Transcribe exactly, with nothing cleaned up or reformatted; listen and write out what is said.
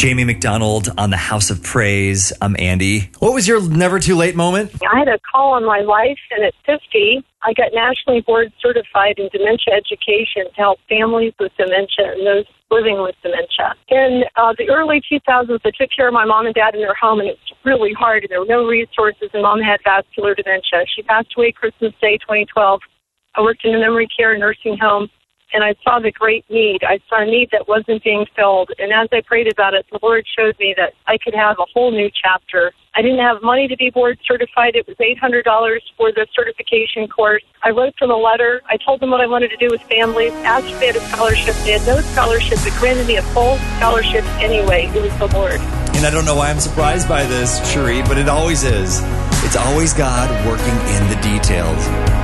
Jamie McDonald on the House of Praise. I'm Andy. What was your never too late moment? I had a call on my life, and at fifty, I got nationally board certified in dementia education to help families with dementia and those living with dementia. In uh, the early two thousands, I took care of my mom and dad in their home, and it was really hard, and there were no resources, and Mom had vascular dementia. She passed away Christmas Day twenty twelve. I worked in a memory care nursing home, and I saw the great need. I saw a need that wasn't being filled. And as I prayed about it, the Lord showed me that I could have a whole new chapter. I didn't have money to be board certified. It was eight hundred dollars for the certification course. I wrote them a letter. I told them what I wanted to do with families, asked if they had a scholarship. They had no scholarship, but granted me a full scholarship anyway. It was the Lord. And I don't know why I'm surprised by this, Cherie, but it always is. It's always God working in the details.